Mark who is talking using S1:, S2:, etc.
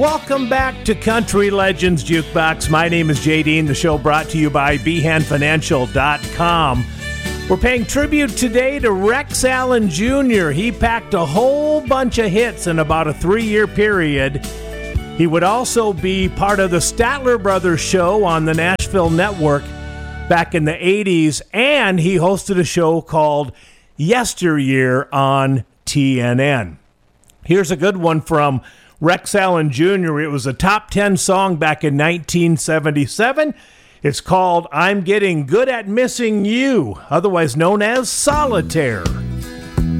S1: Welcome back to Country Legends Jukebox. My name is Jay Dean. The show brought to you by BehanFinancial.com. We're paying tribute today to Rex Allen Jr. He packed a whole bunch of hits in about a 3-year period. He would also be part of the Statler Brothers show on the Nashville Network back in the 80s, and he hosted a show called Yesteryear on TNN. Here's a good one from Rex Allen Jr. It was a top 10 song back in 1977. It's called I'm Getting Good at Missing You, otherwise known as Solitaire.